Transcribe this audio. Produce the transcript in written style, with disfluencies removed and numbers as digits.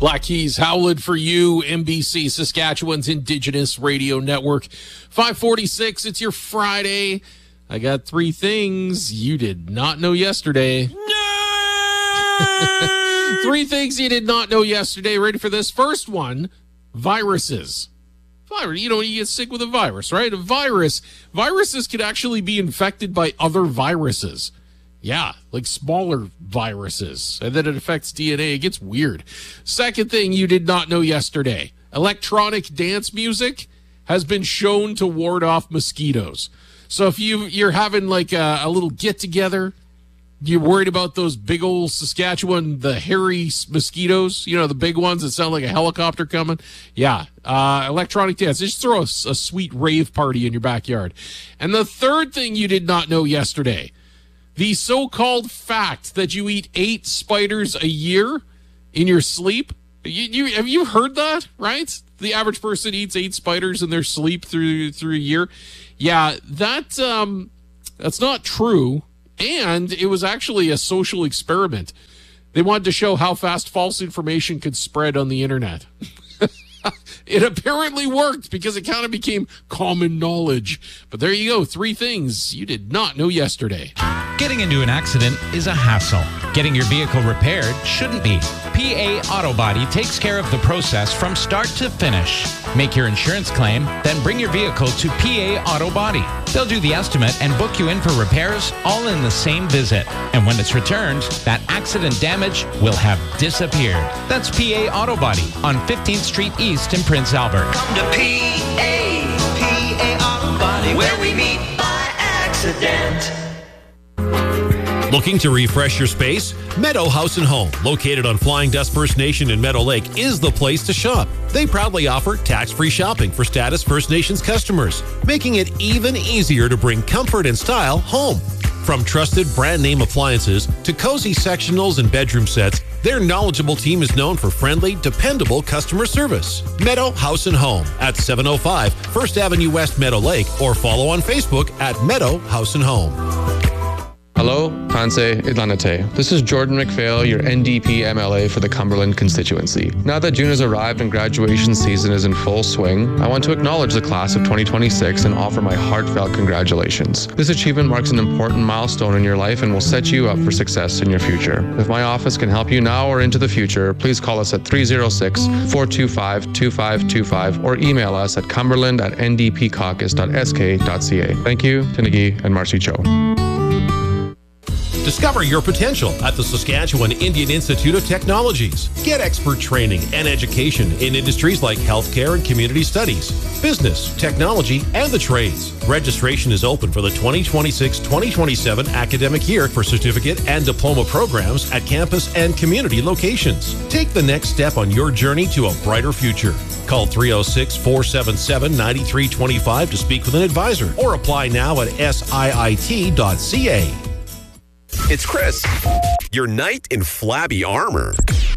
Black Keys, Howlin' for You, NBC, Saskatchewan's Indigenous Radio Network. 546, it's your Friday. I got 3 things you did not know yesterday. 3 things you did not know yesterday. Ready for this? First one, viruses. You know, you get sick with a virus, right? Viruses could actually be infected by other viruses. Yeah, like smaller viruses. And then it affects DNA. It gets weird. Second thing you did not know yesterday. Electronic dance music has been shown to ward off mosquitoes. So if you're having like a little get-together, you're worried about those big old Saskatchewan, the hairy mosquitoes, you know, the big ones that sound like a helicopter coming. Yeah, electronic dance. Just throw a sweet rave party in your backyard. And the third thing you did not know yesterday, the so-called fact that you eat 8 spiders a year in your sleep. Have you heard that, right? The average person eats 8 spiders in their sleep through a year. Yeah, that's not true. And it was actually a social experiment. They wanted to show how fast false information could spread on the internet. It apparently worked because it kind of became common knowledge. But there you go, 3 things you did not know yesterday. Getting into an accident is a hassle. Getting your vehicle repaired shouldn't be. PA Auto Body takes care of the process from start to finish. Make your insurance claim, then bring your vehicle to PA Auto Body. They'll do the estimate and book you in for repairs all in the same visit. And when it's returned, that accident damage will have disappeared. That's PA Auto Body on 15th Street East in Prince Albert. Come to PA Auto Body, where we meet by accident. Looking to refresh your space? Meadow House and Home, located on Flying Dust First Nation in Meadow Lake, is the place to shop. They proudly offer tax-free shopping for Status First Nations customers, making it even easier to bring comfort and style home. From trusted brand name appliances to cozy sectionals and bedroom sets, their knowledgeable team is known for friendly, dependable customer service. Meadow House and Home at 705 First Avenue West, Meadow Lake, or follow on Facebook at Meadow House and Home. Hello, Panse Idlanate. This is Jordan McPhail, your NDP MLA for the Cumberland constituency. Now that June has arrived and graduation season is in full swing, I want to acknowledge the class of 2026 and offer my heartfelt congratulations. This achievement marks an important milestone in your life and will set you up for success in your future. If my office can help you now or into the future, please call us at 306-425-2525 or email us at cumberland@ndpcaucus.sk.ca. Thank you, Tinigi and Marcy Cho. Discover your potential at the Saskatchewan Indian Institute of Technologies. Get expert training and education in industries like healthcare and community studies, business, technology, and the trades. Registration is open for the 2026-2027 academic year for certificate and diploma programs at campus and community locations. Take the next step on your journey to a brighter future. Call 306-477-9325 to speak with an advisor or apply now at siit.ca. It's Chris. Your knight in flabby armor.